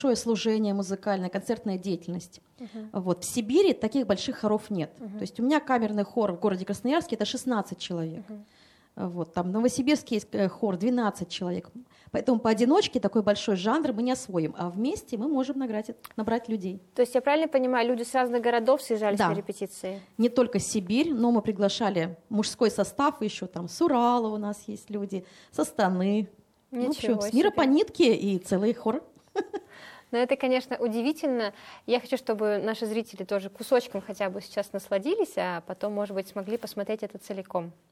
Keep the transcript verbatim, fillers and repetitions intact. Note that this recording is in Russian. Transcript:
большое служение музыкальное, концертная деятельность. Uh-huh. Вот. В Сибири таких больших хоров нет. Uh-huh. То есть у меня камерный хор в городе Красноярске — это шестнадцать человек. Uh-huh. Вот. Там в Новосибирске есть хор двенадцать человек. Поэтому поодиночке такой большой жанр мы не освоим, а вместе мы можем набрать, набрать людей. То есть я правильно понимаю, люди с разных городов съезжались да. на репетиции? Не только Сибирь, но мы приглашали мужской состав еще, там с Урала у нас есть люди, со Астаны. Ну, в общем, с мира по нитке и целый хор. Но это, конечно, удивительно. Я хочу, чтобы наши зрители тоже кусочком хотя бы сейчас насладились, а потом, может быть, смогли посмотреть это целиком.